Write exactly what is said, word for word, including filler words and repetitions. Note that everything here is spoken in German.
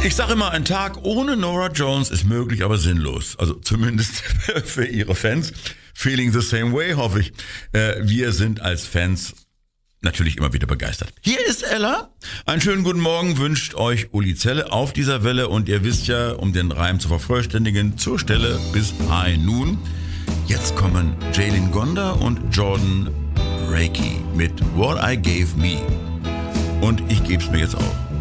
Ich sage immer, ein Tag ohne Norah Jones ist möglich, aber sinnlos. Also zumindest für ihre Fans. Feeling the same way, hoffe ich. Äh, wir sind als Fans natürlich immer wieder begeistert. Hier ist Ella. Einen schönen guten Morgen wünscht euch Uli Zelle auf dieser Welle. Und ihr wisst ja, um den Reim zu vervollständigen, zur Stelle bis High Noon. Jetzt kommen Jaylin Gonda und Jordan Reiki mit What I Gave Me. Und ich geb's mir jetzt auch.